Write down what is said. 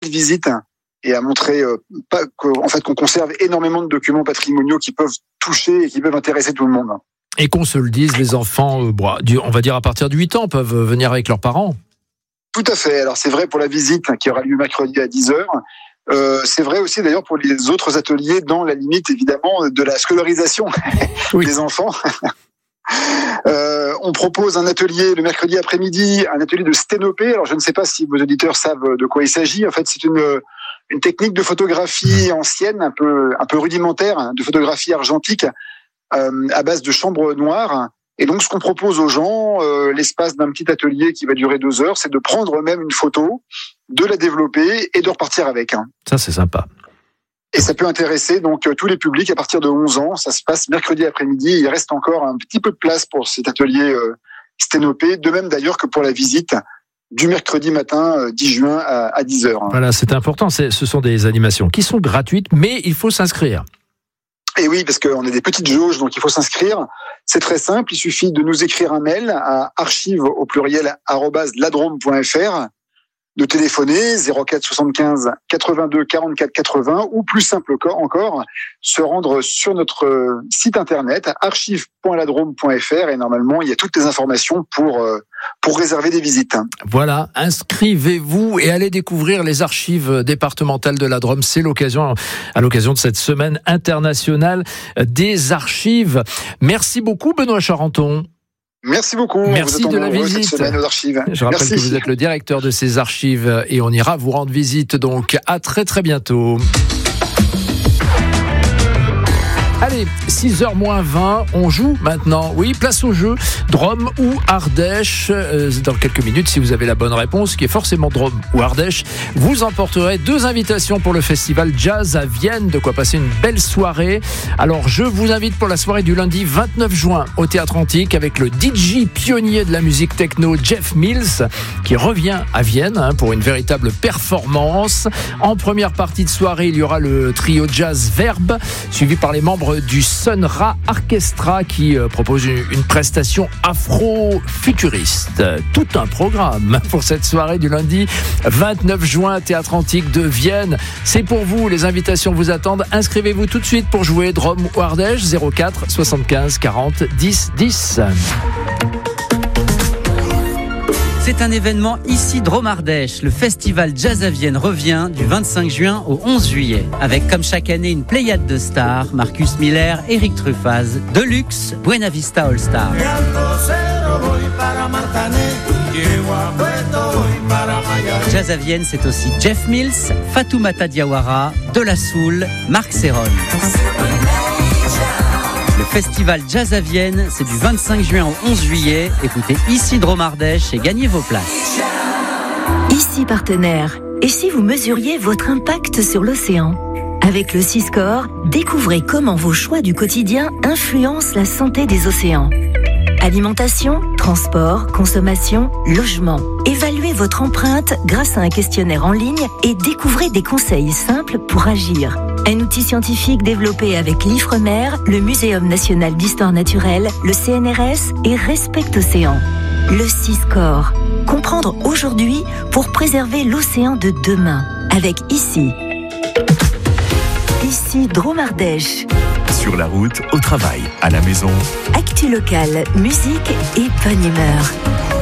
visite et à montrer qu'on conserve énormément de documents patrimoniaux qui peuvent toucher et qui peuvent intéresser tout le monde. Et qu'on se le dise, les enfants, on va dire à partir de 8 ans, peuvent venir avec leurs parents. Tout à fait. Alors c'est vrai pour la visite qui aura lieu mercredi à 10h. C'est vrai aussi d'ailleurs pour les autres ateliers dans la limite évidemment de la scolarisation des enfants. On propose un atelier le mercredi après-midi, un atelier de sténopée. Alors je ne sais pas si vos auditeurs savent de quoi il s'agit. En fait, c'est une technique de photographie ancienne, un peu rudimentaire, de photographie argentique à base de chambre noire. Et donc, ce qu'on propose aux gens, l'espace d'un petit atelier qui va durer 2 heures, c'est de prendre eux-mêmes une photo, de la développer et de repartir avec. Ça, c'est sympa. Et ça peut intéresser donc tous les publics à partir de 11 ans. Ça se passe mercredi après-midi. Il reste encore un petit peu de place pour cet atelier sténopé. De même d'ailleurs que pour la visite du mercredi matin 10 juin à 10h. Voilà, c'est important. Ce sont des animations qui sont gratuites, mais il faut s'inscrire. Et oui, parce qu'on a des petites jauges, donc il faut s'inscrire. C'est très simple, il suffit de nous écrire un mail à archives@ladrome.fr, de téléphoner 04 75 82 44 80 ou plus simple encore, se rendre sur notre site internet archives.ladrome.fr et normalement il y a toutes les informations pour réserver des visites. Voilà, inscrivez-vous et allez découvrir les archives départementales de la Drôme. C'est à l'occasion de cette semaine internationale des archives. Merci beaucoup Benoît Charenton. Merci beaucoup. Merci de la visite. Cette semaine aux archives. Je rappelle que vous êtes le directeur de ces archives et on ira vous rendre visite. Donc à très très bientôt. Allez, 6h moins 20, on joue maintenant. Oui, place au jeu. Drôme ou Ardèche. Dans quelques minutes, si vous avez la bonne réponse, qui est forcément Drôme ou Ardèche, vous emporterez 2 invitations pour le festival Jazz à Vienne. De quoi passer une belle soirée. Alors, je vous invite pour la soirée du lundi 29 juin au Théâtre Antique avec le DJ pionnier de la musique techno, Jeff Mills, qui revient à Vienne pour une véritable performance. En première partie de soirée, il y aura le trio Jazz Verbe, suivi par les membres du Sun Ra Orchestra qui propose une prestation afro-futuriste. Tout un programme pour cette soirée du lundi 29 juin, Théâtre Antique de Vienne. C'est pour vous, les invitations vous attendent. Inscrivez-vous tout de suite pour jouer Drôme ou Ardèche, 04 75 40 10 10. C'est un événement ici Drôme-Ardèche. Le festival Jazz à Vienne revient du 25 juin au 11 juillet. Avec comme chaque année une pléiade de stars, Marcus Miller, Eric Truffaz, Deluxe, Buena Vista All Star. Jazz à Vienne, c'est aussi Jeff Mills, Fatoumata Diawara, De La Soul, Marc Serron. Le festival Jazz à Vienne, c'est du 25 juin au 11 juillet. Écoutez ici Drôme-Ardèche et gagnez vos places. Ici partenaire. Et si vous mesuriez votre impact sur l'océan ? Avec le Siscore, découvrez comment vos choix du quotidien influencent la santé des océans. Alimentation, transport, consommation, logement. Évaluez votre empreinte grâce à un questionnaire en ligne et découvrez des conseils simples pour agir. Un outil scientifique développé avec l'Ifremer, le Muséum national d'histoire naturelle, le CNRS et Respect Océan. Le Siscore. Comprendre aujourd'hui pour préserver l'océan de demain. Avec ici Drôme-Ardèche. Sur la route, au travail, à la maison. Actu locale, musique et bonne humeur.